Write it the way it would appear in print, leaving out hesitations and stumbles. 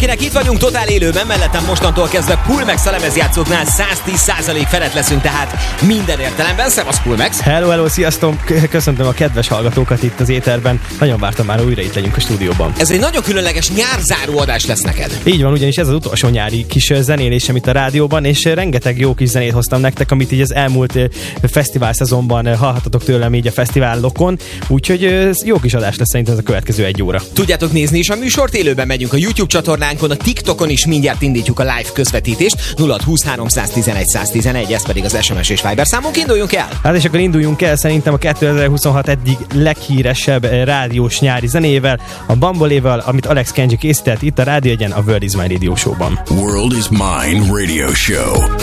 mindenkinek, itt vagyunk totál élőben, mellettem mostantól kezdve Pulmax a lemezjátszóknál 110% felett leszünk, tehát minden értelemben. Szevasz Pulmax! Hello, sziasztok! Köszöntöm a kedves hallgatókat itt az éterben. Nagyon vártam már, újra itt legyünk a stúdióban. Ez egy nagyon különleges nyárzáró adás lesz neked. Így van, ugyanis ez az utolsó nyári kis zenélésem itt a rádióban, és rengeteg jó kis zenét hoztam nektek, amit így az elmúlt fesztivál szezonban hallhatatok tőlem így a fesztiválokon, úgyhogy jó kis adás lesz szerintem ez a következő 1 óra. Tudjátok nézni is a műsort, élőben megyünk a YouTube csatornánkon, a TikTokon is mindjárt indítjuk a live közvetítést, 0620 311 111, ez pedig az SMS és Viber számunk. Induljunk el! Hát és akkor induljunk el szerintem a 2026 eddig leghíresebb rádiós nyári zenével, a Bamboléval, amit Alex Kenji készített itt a Rádió Egyen, a World is Mine Radio Show-ban. World is Mine Radio Show.